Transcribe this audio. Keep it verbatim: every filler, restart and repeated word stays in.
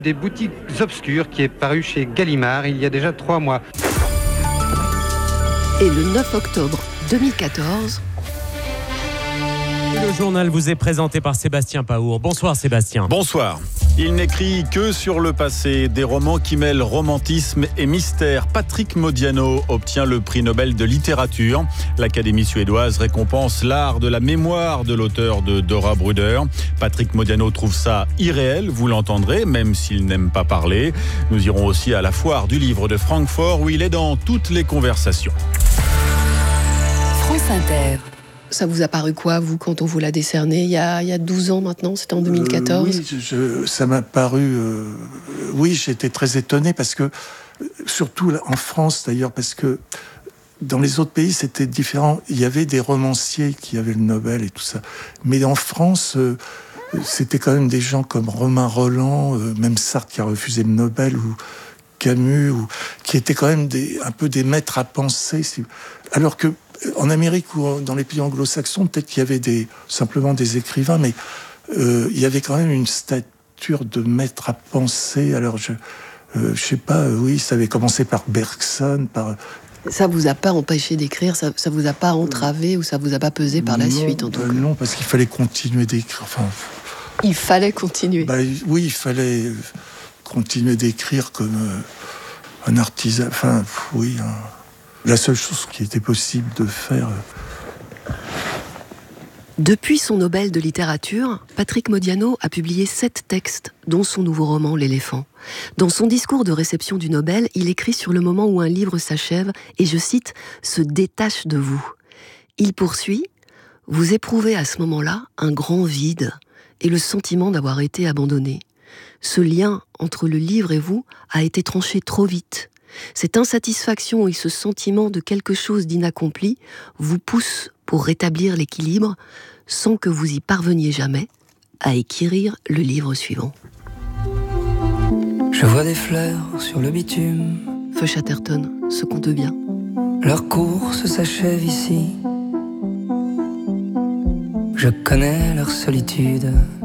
Des boutiques obscures qui est paru chez Gallimard il y a déjà trois mois. Et le neuf octobre deux mille quatorze... Le journal vous est présenté par Sébastien Paour. Bonsoir Sébastien. Bonsoir. Il n'écrit que sur le passé, des romans qui mêlent romantisme et mystère. Patrick Modiano obtient le prix Nobel de littérature. L'Académie suédoise récompense l'art de la mémoire de l'auteur de Dora Bruder. Patrick Modiano trouve ça irréel, vous l'entendrez, même s'il n'aime pas parler. Nous irons aussi à la foire du livre de Francfort où il est dans toutes les conversations. France Inter. Ça vous a paru quoi, vous, quand on vous l'a décerné il y a, il y a douze ans maintenant, c'était en deux mille quatorze euh, Oui, je, ça m'a paru... Euh, oui, j'étais très étonné parce que, surtout en France d'ailleurs, parce que dans les autres pays, c'était différent. Il y avait des romanciers qui avaient le Nobel et tout ça. Mais en France, euh, c'était quand même des gens comme Romain Rolland, euh, même Sartre qui a refusé le Nobel, ou Camus, ou, qui étaient quand même des, un peu des maîtres à penser. Alors que en Amérique ou dans les pays anglo-saxons, peut-être qu'il y avait des, simplement des écrivains, mais euh, il y avait quand même une stature de maître à penser. Alors, je euh, je sais pas, euh, oui, ça avait commencé par Bergson, par... Ça vous a pas empêché d'écrire, ça, ça vous a pas entravé ou ça vous a pas pesé par la non, suite, en tout euh, cas Non, parce qu'il fallait continuer d'écrire. Enfin, il fallait continuer. Bah, oui, il fallait continuer d'écrire comme euh, un artisan. Enfin, oui, hein. La seule chose qui était possible de faire. Depuis son Nobel de littérature, Patrick Modiano a publié sept textes, dont son nouveau roman L'éléphant. Dans son discours de réception du Nobel, il écrit sur le moment où un livre s'achève et, je cite, « se détache de vous ». Il poursuit « Vous éprouvez à ce moment-là un grand vide et le sentiment d'avoir été abandonné. Ce lien entre le livre et vous a été tranché trop vite. Cette insatisfaction et ce sentiment de quelque chose d'inaccompli vous poussent pour rétablir l'équilibre sans que vous y parveniez jamais à écrire le livre suivant. » Je vois des fleurs sur le bitume. Feu Chatterton, ce compte bien. Leur course s'achève ici. Je connais leur solitude.